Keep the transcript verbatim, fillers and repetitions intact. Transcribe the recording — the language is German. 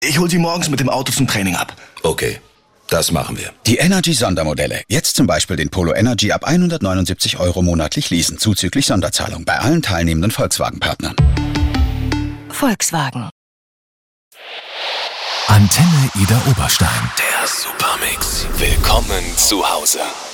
Ich hol sie morgens mit dem Auto zum Training ab. Okay, das machen wir. Die Energy-Sondermodelle. Jetzt zum Beispiel den Polo Energy ab hundertneunundsiebzig Euro monatlich leasen, zuzüglich Sonderzahlung bei allen teilnehmenden Volkswagen-Partnern. Volkswagen. Antenne Ida Oberstein. Der Supermix. Willkommen zu Hause.